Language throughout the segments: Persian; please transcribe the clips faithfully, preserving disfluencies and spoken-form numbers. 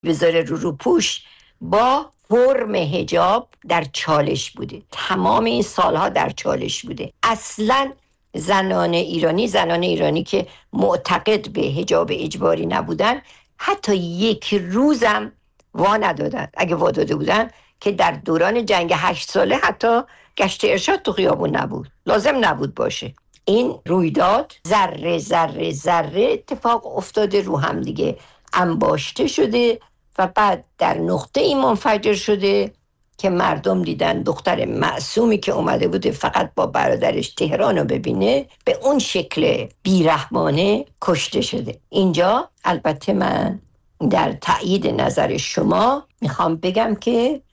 بذاره رو رو پوش با فرم حجاب در چالش بوده. تمام این سالها در چالش بوده. اصلاً زنان ایرانی زنان ایرانی که معتقد به حجاب اجباری نبودن حتی یک روزم وا ندادن. اگه وا داده بودن که در دوران جنگ هشت ساله حتی گشت ارشاد تو خیابون نبود، لازم نبود باشه. این رویداد ذره ذره ذره اتفاق افتاده، رو هم دیگه انباشته شده و بعد در نقطه ای منفجر شده که مردم دیدن دختر معصومی که اومده بوده فقط با برادرش تهران رو ببینه به اون شکل بیرحمانه کشته شده. اینجا البته من در تأیید نظر شما میخوام بگم که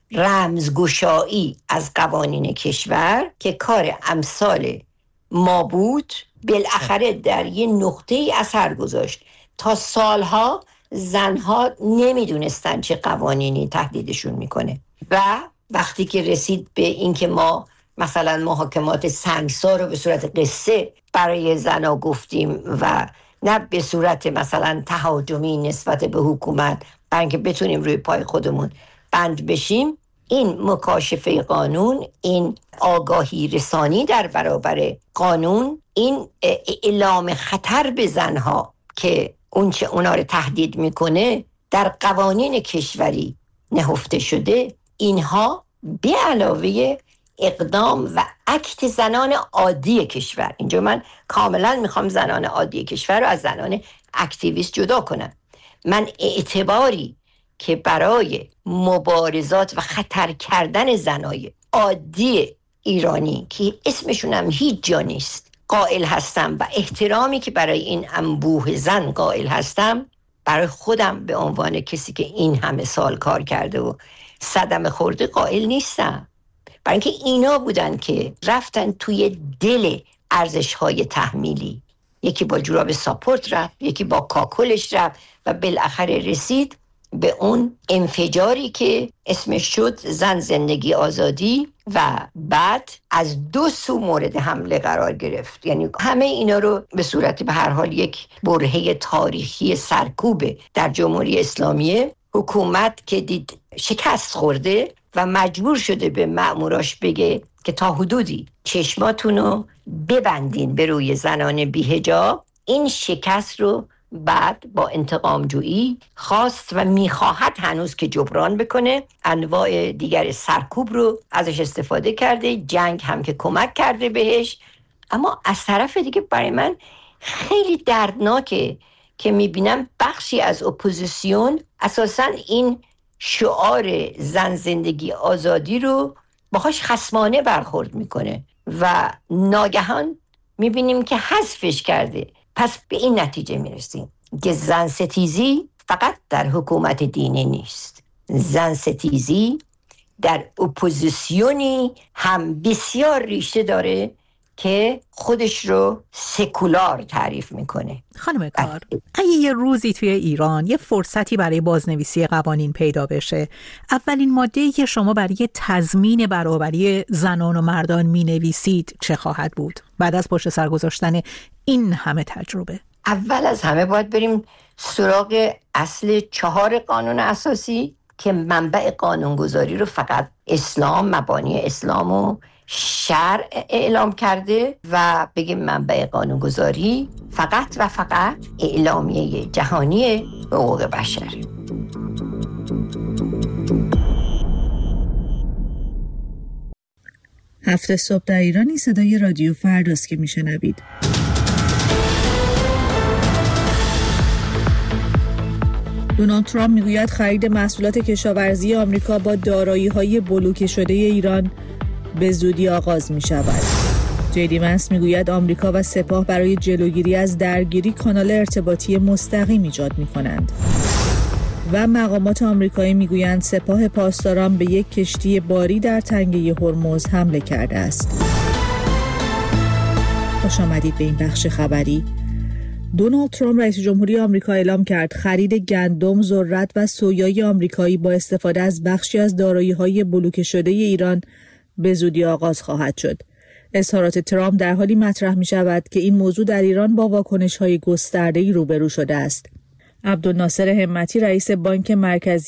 رمزگشایی از قوانین کشور که کار امثال ما بود بالاخره در یه نقطه ای اثر گذاشت. تا سالها زنها نمیدونستن چه قوانینی تهدیدشون میکنه و وقتی که رسید به این که ما مثلا محاکمات سنگسار رو به صورت قصه برای زنها گفتیم و نه به صورت مثلا تهاجمی نسبت به حکومت، برای اینکه بتونیم روی پای خودمون بند بشیم، این مکاشفه قانون، این آگاهی رسانی در برابر قانون، این اعلام خطر به زنها که اون چه اونا رو تهدید میکنه در قوانین کشوری نهفته شده، اینها به علاوه اقدام و اکت زنان عادی کشور، اینجا من کاملا میخوام زنان عادی کشور رو از زنان اکتیویست جدا کنم. من اعتباری که برای مبارزات و خطر کردن زنای عادی ایرانی که اسمشون هم هیچ جا نیست قائل هستم و احترامی که برای این انبوه زن قائل هستم، برای خودم به عنوان کسی که این همه سال کار کرده و صدمه خورده قائل نیستم. برای اینکه اینا بودن که رفتن توی دل ارزش‌های تحمیلی، یکی با جوراب ساپورت رفت، یکی با کاکلش رفت و بالاخره رسید به اون انفجاری که اسمش شد زن زندگی آزادی و بعد از دو سو مورد حمله قرار گرفت. یعنی همه اینا رو به صورت به هر حال یک برهه تاریخی سرکوبه در جمهوری اسلامی. حکومت که دید شکست خورده و مجبور شده به مأموراش بگه که تا حدودی چشماتونو ببندین به روی زنان بی‌حجاب، این شکست رو بعد با انتقام جویی خواست و میخواهد هنوز که جبران بکنه. انواع دیگر سرکوب رو ازش استفاده کرده، جنگ هم که کمک کرده بهش. اما از طرف دیگه برای من خیلی دردناکه که میبینم بخشی از اپوزیسیون اساساً این شعار زن زندگی آزادی رو باهاش خصمانه برخورد میکنه و ناگهان میبینیم که حذفش کرده. پس به این نتیجه میرسیم که زن ستیزی فقط در حکومت دینی نیست، زن ستیزی در اپوزیسیونی هم بسیار ریشه داره که خودش رو سکولار تعریف میکنه. خانم کار، اگه یه روزی توی ایران یه فرصتی برای بازنویسی قوانین پیدا بشه، اولین ماده‌ای که شما برای تضمین برابری زنان و مردان مینویسید چه خواهد بود بعد از پشت سر گذاشتن این همه تجربه؟ اول از همه باید بریم سراغ اصل چهار قانون اساسی که منبع قانونگذاری رو فقط اسلام، مبانی اسلام و شرع اعلام کرده و بگیم منبع قانونگذاری فقط و فقط اعلامیه جهانی حقوق بشر. هفت صبح در ایرانی صدای رادیو فرداست که میشنوید. دونالد ترامپ میگوید خرید محصولات کشاورزی آمریکا با دارایی‌های بلوکه شده ایران به زودی آغاز می شود. جیدی ونس می گوید آمریکا و سپاه برای جلوگیری از درگیری کانال ارتباطی مستقیم ایجاد می کنند. و مقامات آمریکایی می گویند سپاه پاسداران به یک کشتی باری در تنگه هرمز حمله کرده است. خوش آمدید به این بخش خبری. دونالد ترامپ رئیس جمهوری آمریکا اعلام کرد خرید گندم، ذرت و سویای آمریکایی با استفاده از بخشی از دارایی‌های بلوکه شده ایران به زودی آغاز خواهد شد. اظهارات ترامپ در حالی مطرح می شود که این موضوع در ایران با واکنش‌های گسترده‌ای روبرو شده است. عبدالناصر همتی رئیس بانک مرکزی